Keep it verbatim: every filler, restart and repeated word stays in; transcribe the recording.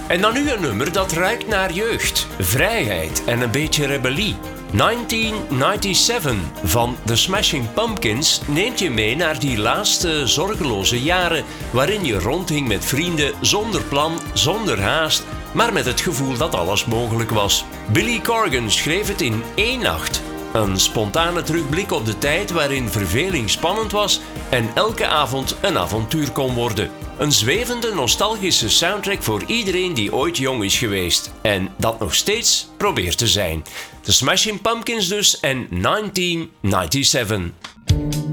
En dan nu een nummer dat ruikt naar jeugd, vrijheid en een beetje rebellie. negentien zevenennegentig van The Smashing Pumpkins neemt je mee naar die laatste zorgeloze jaren waarin je rondhing met vrienden zonder plan, zonder haast, maar met het gevoel dat alles mogelijk was. Billy Corgan schreef het in één nacht. Een spontane terugblik op de tijd waarin verveling spannend was en elke avond een avontuur kon worden. Een zwevende, nostalgische soundtrack voor iedereen die ooit jong is geweest en dat nog steeds probeert te zijn. The Smashing Pumpkins dus en negentien zevenennegentig.